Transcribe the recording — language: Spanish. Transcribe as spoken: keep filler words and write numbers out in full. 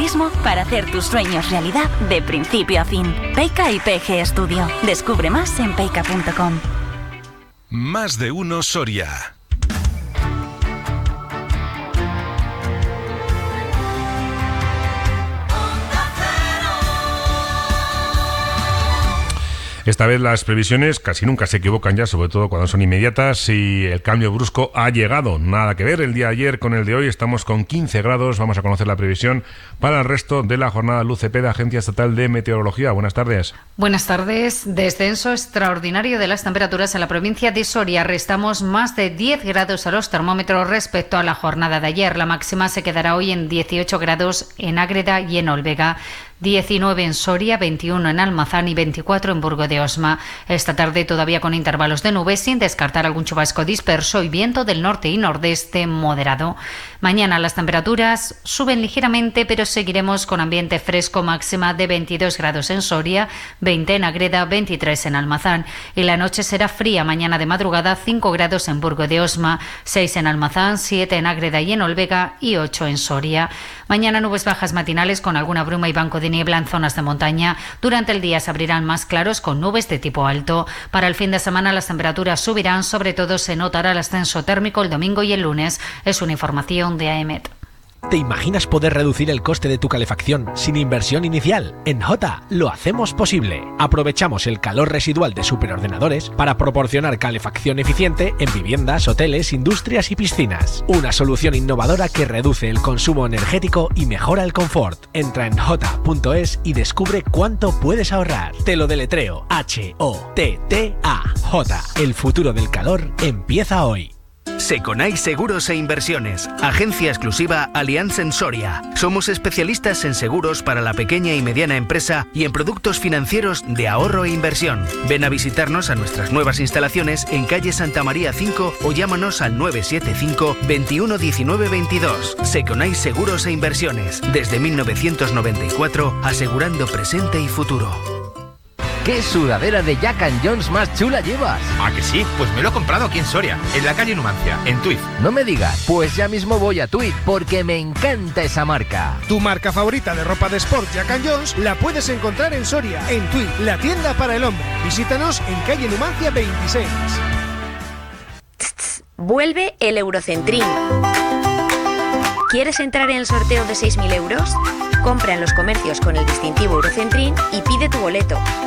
profesionalismo para hacer tus sueños realidad de principio a fin. Peica y P G Studio. Descubre más en peica punto com. Más de uno Soria. Esta vez las previsiones casi nunca se equivocan ya, sobre todo cuando son inmediatas, y el cambio brusco ha llegado. Nada que ver el día de ayer con el de hoy. Estamos con quince grados. Vamos a conocer la previsión para el resto de la jornada. Luz Cepeda, Agencia Estatal de Meteorología. Buenas tardes. Buenas tardes. Descenso extraordinario de las temperaturas en la provincia de Soria. Restamos más de diez grados a los termómetros respecto a la jornada de ayer. La máxima se quedará hoy en dieciocho grados en Ágreda y en Olvega. diecinueve en Soria, veintiuno en Almazán y veinticuatro en Burgo de Osma. Esta tarde todavía con intervalos de nubes, sin descartar algún chubasco disperso y viento del norte y nordeste moderado. Mañana las temperaturas suben ligeramente, pero seguiremos con ambiente fresco, máxima de veintidós grados en Soria, veinte en Ágreda, veintitrés en Almazán. Y la noche será fría, mañana de madrugada cinco grados en Burgo de Osma, seis en Almazán, siete en Ágreda y en Olvega y ocho en Soria. Mañana nubes bajas matinales con alguna bruma y banco de niebla en zonas de montaña. Durante el día se abrirán más claros con nubes de tipo alto. Para el fin de semana las temperaturas subirán, sobre todo se notará el ascenso térmico el domingo y el lunes. Es una información de AEMET. ¿Te imaginas poder reducir el coste de tu calefacción sin inversión inicial? En Jota lo hacemos posible. Aprovechamos el calor residual de superordenadores para proporcionar calefacción eficiente en viviendas, hoteles, industrias y piscinas. Una solución innovadora que reduce el consumo energético y mejora el confort. Entra en jota punto es y descubre cuánto puedes ahorrar. Te lo deletreo. H O T T A. Jota. El futuro del calor empieza hoy. Seconai Seguros e Inversiones, agencia exclusiva Allianz en Soria. Somos especialistas en seguros para la pequeña y mediana empresa y en productos financieros de ahorro e inversión. Ven a visitarnos a nuestras nuevas instalaciones en calle Santa María cinco o llámanos al nueve siete cinco, veintiuno diecinueve veintidós. Seconai Seguros e Inversiones, desde mil novecientos noventa y cuatro, asegurando presente y futuro. ¿Qué sudadera de Jack and Jones más chula llevas? ¿Ah, que sí? Pues me lo he comprado aquí en Soria, en la calle Numancia, en Tuiz. No me digas, pues ya mismo voy a Tuiz, porque me encanta esa marca. Tu marca favorita de ropa de sport Jack and Jones la puedes encontrar en Soria, en Tuiz, la tienda para el hombre. Visítanos en calle Numancia veintiséis. Vuelve el Eurocentrín. ¿Quieres entrar en el sorteo de seis mil euros? Compra en los comercios con el distintivo Eurocentrín y pide tu boleto.